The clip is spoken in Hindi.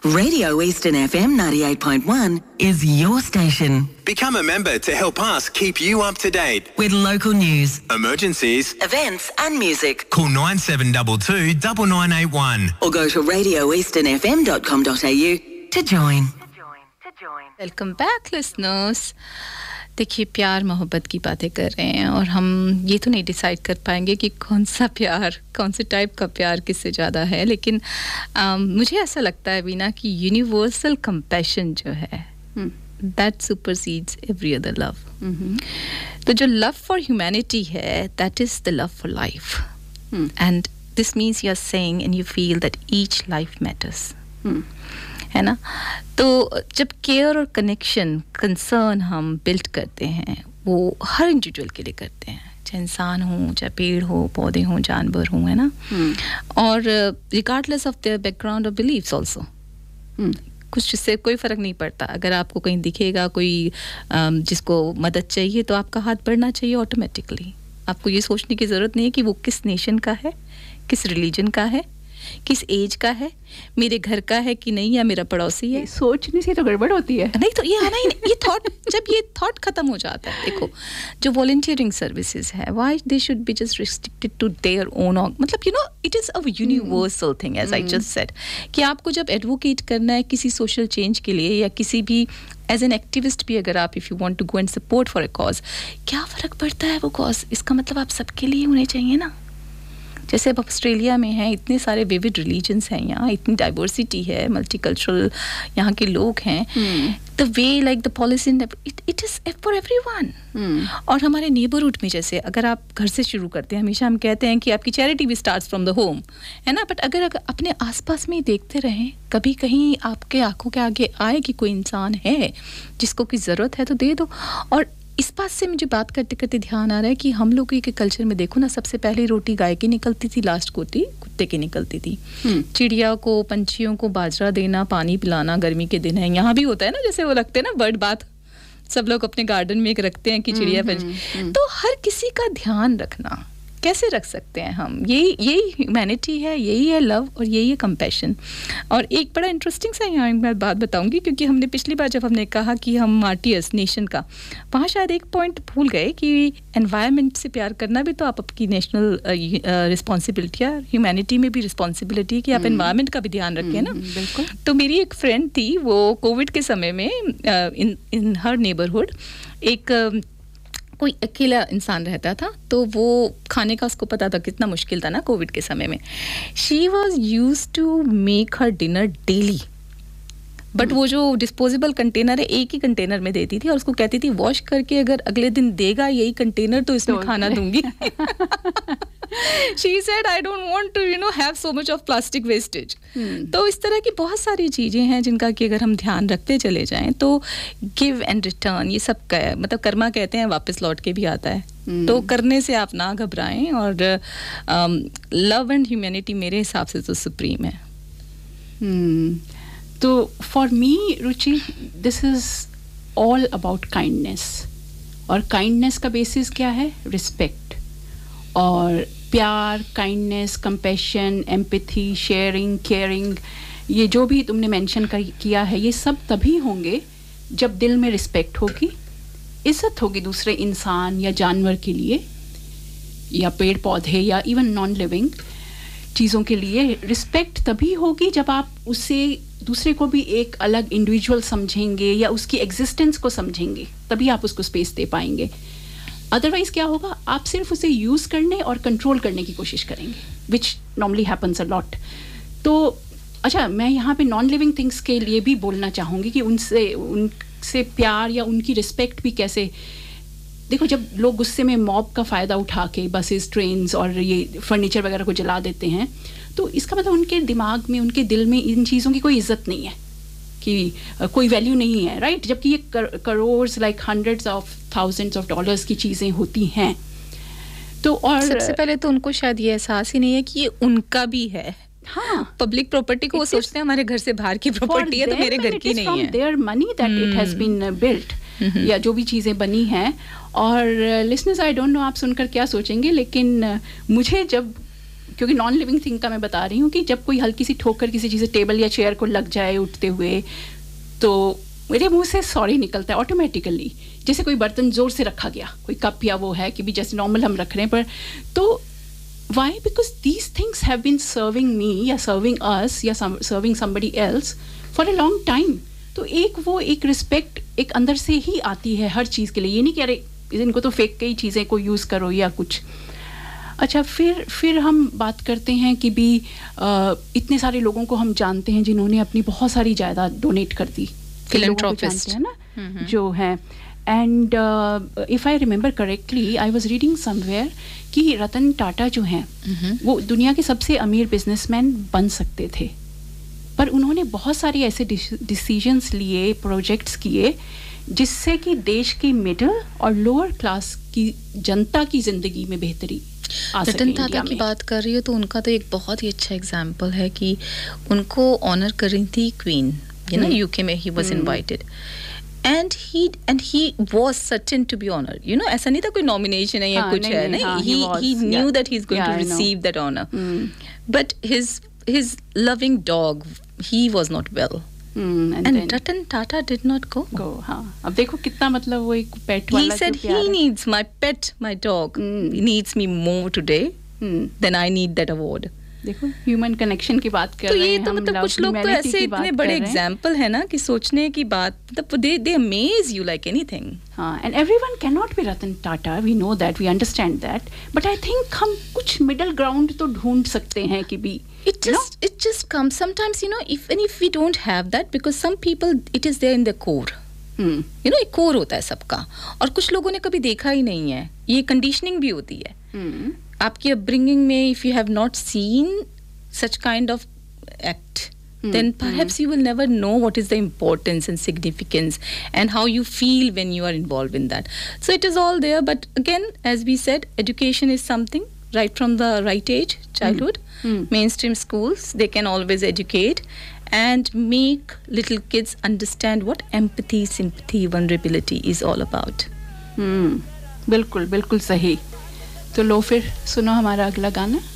Radio Eastern FM 98.1 is your station. Become a member to help us keep you up to date with local news, emergencies, events and music. Call 9722 9981 or go to radioeasternfm.com.au to join. Welcome back, listeners. देखिए प्यार मोहब्बत की बातें कर रहे हैं और हम ये तो नहीं डिसाइड कर पाएंगे कि कौन सा प्यार कौन से टाइप का प्यार किससे ज़्यादा है लेकिन मुझे ऐसा लगता है बीना कि यूनिवर्सल कंपैशन जो है दैट सुपरसीड्स एवरी अदर लव तो जो लव फॉर ह्यूमैनिटी है that is the love for life and this means you are saying and you feel that each life matters है ना तो जब केयर और कनेक्शन कंसर्न हम बिल्ड करते हैं वो हर इंडिविजुअल के लिए करते हैं चाहे इंसान हो चाहे पेड़ हो पौधे हो जानवर हो है ना और रिगार्डलेस ऑफ देयर बैकग्राउंड और बिलीव्स आल्सो कुछ इससे कोई फ़र्क नहीं पड़ता अगर आपको कहीं दिखेगा कोई जिसको मदद चाहिए तो आपका हाथ बढ़ना चाहिए ऑटोमेटिकली आपको ये सोचने की ज़रूरत नहीं है कि वो किस नेशन का है किस रिलीजन का है किस एज का है मेरे घर का है कि नहीं या मेरा पड़ोसी है सोचने से तो गड़बड़ होती है नहीं तो ये आना ही नहीं ये थॉट जब ये थॉट खत्म हो जाता है देखो जो वॉलंटियरिंग सर्विसेज है why they should be just restricted to their own मतलब you know it is a universal thing as I just said कि आपको जब एडवोकेट करना है किसी सोशल चेंज के लिए या किसी भी एज एन एक्टिविस्ट भी अगर आप if you want to go and support for a cause क्या फ़र्क पड़ता है वो कॉज इसका मतलब आप सबके लिए होने चाहिए ना जैसे अब ऑस्ट्रेलिया में है इतने सारे विविड रिलीजन्स हैं यहाँ इतनी डाइवर्सिटी है मल्टीकल्चरल यहाँ के लोग हैं the way like the policy it is for everyone और हमारे नेबरहुड में जैसे अगर आप घर से शुरू करते हैं हमेशा हम कहते हैं कि आपकी चैरिटी भी स्टार्ट्स फ्रॉम द होम है ना बट अगर अपने आसपास में ही देखते रहें कभी कहीं आपके आंखों के आगे आए कि कोई इंसान है जिसको की ज़रूरत है तो दे दो और इस बात से मुझे बात करते करते ध्यान आ रहा है कि हम लोग के कल्चर में देखो ना सबसे पहले रोटी गाय की निकलती थी लास्ट रोटी कुत्ते की निकलती थी चिड़िया को पंछियों को बाजरा देना पानी पिलाना गर्मी के दिन है यहाँ भी होता है ना जैसे वो लगते हैं ना बर्ड बाथ सब लोग अपने गार्डन में एक रखते हैं कि चिड़िया पंछी तो हर किसी का ध्यान रखना कैसे रख सकते हैं हम यही ह्यूमैनिटी है यही है लव और यही है कंपैशन और एक बड़ा इंटरेस्टिंग सा यहाँ मैं बात बताऊंगी क्योंकि हमने पिछली बार जब हमने कहा कि हम मार्टियर्स नेशन का वहाँ शायद एक पॉइंट भूल गए कि एनवायरनमेंट से प्यार करना भी तो आप आपकी नेशनल रिस्पॉन्सिबिलिटी है ह्यूमैनिटी में भी रिस्पॉन्सिबिलिटी है कि आप एनवायरनमेंट का भी ध्यान रखें ना बिल्कुल तो मेरी एक फ्रेंड थी वो कोविड के समय में इन हर नेबरहुड एक कोई अकेला इंसान रहता था तो वो खाने का उसको पता था कितना मुश्किल था ना कोविड के समय में she was used to make her dinner daily but वो जो डिस्पोजेबल कंटेनर है एक ही कंटेनर में देती थी और उसको कहती थी वॉश करके अगर अगले दिन देगा यही कंटेनर तो इसमें खाना दूंगी she said I don't want to have so much of plastic wastage तो इस तरह की बहुत सारी चीजें हैं जिनका कि अगर हम ध्यान रखते चले जाएं तो गिव एंड रिटर्न ये सब का है मतलब कर्मा कहते हैं वापस लौट के भी आता है तो करने से आप ना घबराएं और लव एंड ह्यूमैनिटी मेरे हिसाब से तो सुप्रीम है तो for me Ruchi this is all about kindness और काइंडनेस का बेसिस क्या है रिस्पेक्ट और प्यार kindness compassion empathy sharing caring ये जो भी तुमने मेंशन किया है ये सब तभी होंगे जब दिल में रिस्पेक्ट होगी इज्जत होगी दूसरे इंसान या जानवर के लिए या पेड़ पौधे या इवन नॉन लिविंग चीज़ों के लिए रिस्पेक्ट तभी होगी जब आप उसे दूसरे को भी एक अलग इंडिविजुअल समझेंगे या उसकी एग्जिस्टेंस को समझेंगे तभी आप उसको स्पेस दे पाएंगे अदरवाइज क्या होगा आप सिर्फ उसे यूज़ करने और कंट्रोल करने की कोशिश करेंगे विच नॉर्मली हैपन्स अ लॉट तो अच्छा मैं यहाँ पे नॉन लिविंग थिंग्स के लिए भी बोलना चाहूँगी कि उनसे प्यार या उनकी रिस्पेक्ट भी कैसे देखो जब लोग गुस्से में मॉब का फ़ायदा उठा के बसेस ट्रेन्स और ये फर्नीचर वगैरह को जला देते हैं तो इसका मतलब उनके दिमाग में उनके दिल में इन चीज़ों की कोई इज्जत नहीं है कि कोई वैल्यू नहीं है राइट जबकि ये crores like hundreds of thousands of dollars की चीज़ें होती हैं तो और सबसे पहले तो उनको शायद ये एहसास ही नहीं है कि ये उनका भी है हाँ पब्लिक प्रॉपर्टी को वो सोचते हैं हमारे घर से बाहर की प्रॉपर्टी है तो मेरे घर की नहीं है their money that it has been built या जो भी चीज़ें बनी हैं और लिसनर्स आई डोंट नो आप सुनकर क्या सोचेंगे लेकिन मुझे जब क्योंकि नॉन लिविंग थिंग का मैं बता रही हूँ कि जब कोई हल्की सी ठोकर किसी चीज़ से टेबल या चेयर को लग जाए उठते हुए, तो मेरे मुंह से सॉरी निकलता है ऑटोमेटिकली, जैसे कोई बर्तन जोर से रखा गया, कोई कप या वो है कि भी जैसे नॉर्मल हम रख रहे हैं, पर तो why? Because these things have been serving me या serving us या serving somebody else for a long time. तो एक रिस्पेक्ट एक अंदर से ही आती है हर चीज़ के लिए, ये नहीं कि अरे इनको तो फेक कई चीज़ें को यूज़ करो या कुछ। अच्छा, फिर हम बात करते हैं कि भी इतने सारे लोगों को हम जानते हैं जिन्होंने अपनी बहुत सारी जायदाद डोनेट कर दी, फिलैंथ्रोपिस्ट है ना, जो है। And if I remember correctly, I was reading somewhere कि रतन टाटा जो हैं वो दुनिया के सबसे अमीर बिजनेसमैन बन सकते थे, पर उन्होंने बहुत सारे ऐसे डिसीजंस लिए, प्रोजेक्ट्स किए, जिससे कि देश की मिडिल और लोअर क्लास की जनता की ज़िंदगी में बेहतरी आ सके। रतन टाटा की बात कर रही हो तो उनका तो एक बहुत ही अच्छा एग्जाम्पल है कि उनको ऑनर कर रही थी क्वीन, यू नो, यूके में he was invited and he was certain to be honored, you know, ऐसा नहीं था कोई नॉमिनेशन है या कुछ है, नहीं, he knew that he's going to receive that honor, but his loving dog, he was not well, and Ratan Tata did not go. हाँ, अब देखो कितना मतलब वो एक पेट वाला, he said he needs my pet, my dog needs me more today than I need that award. देखो ह्यूमन कनेक्शन की बात कर तो रहे हैं, ये तो मतलब कुछ लोग तो ऐसे इतने बड़े एग्जाम्पल है ना कि सोचने की बात, मतलब दे अमेज यू लाइक एनीथिंग। हाँ, and everyone can not be Ratan Tata, we know that, we understand that, but I think हम कुछ मिडिल ग्राउंड तो ढूंढ सकते हैं कि भी it just comes sometimes, you know, if we don't have that, because some people it is there in their core, you know, एक कोर होता है सबका, और कुछ लोगों ने कभी देखा ही नहीं है, ये कंडीशनिंग भी होती है आपकी अपब्रिंगिंग में। If you have not seen such kind of act, then perhaps you will never know what is the importance and significance and how you feel when you are involved in that. So it is all there, but again, as we said, education is something right from the right age, childhood. Mainstream schools, they can always educate and make little kids understand what empathy, sympathy, vulnerability is all about. बिल्कुल बिल्कुल सही। तो लो फिर सुनो हमारा अगला गाना।